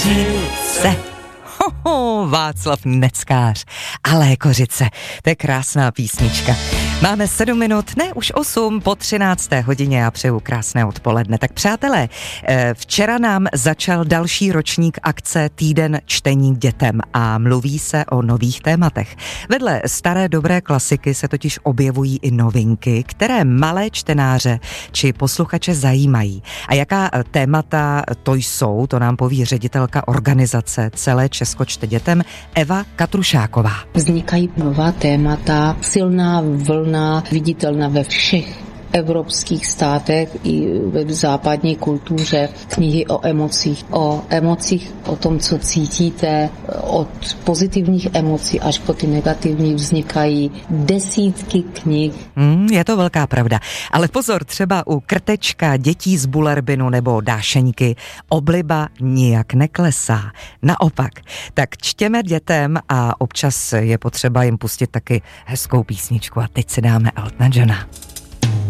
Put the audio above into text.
Kořice. Václav Neckář a Lékořice. To je krásná písnička. Máme 7 minut, ne už 8 po 13. hodině a přeju krásné odpoledne. Tak přátelé, včera nám začal další ročník akce Týden čtení dětem a mluví se o nových tématech. Vedle staré dobré klasiky se totiž objevují i novinky, které malé čtenáře či posluchače zajímají. A jaká témata to jsou, to nám poví ředitelka organizace Celé Česko čte dětem Eva Katrušáková. Vznikají nová témata, silná vlna, viditelná ve všech evropských státech i ve západní kultuře, knihy o emocích, o tom, co cítíte, od pozitivních emocí až po ty negativní vznikají desítky knih. Je to velká pravda. Ale pozor, třeba u Krtečka, Dětí z Bullerbinu nebo Dášeňky obliba nijak neklesá. Naopak, tak čtěme dětem a občas je potřeba jim pustit taky hezkou písničku a teď si dáme Eltona Johna.